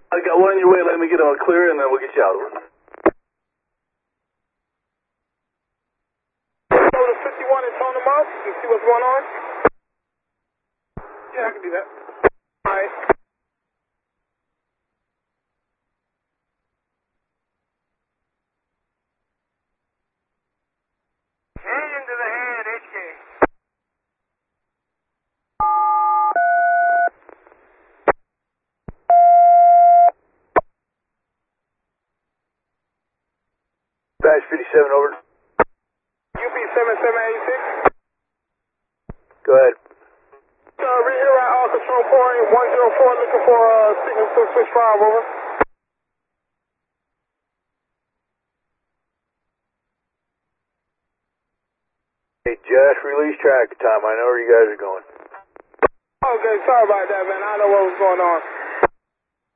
I got one on your way. Let me get on clear, and then we'll get you out. Go to 51 and tone them up and see what's going on. Yeah, I can do that. All right. Hand to the hand, HK. Badge 57 over. UP 7786. Go ahead. Read here at all control point 104 looking for signal to switch 5 over. Hey, just release track time. I know where you guys are going. Okay, sorry about that, man. I don't know what was going on.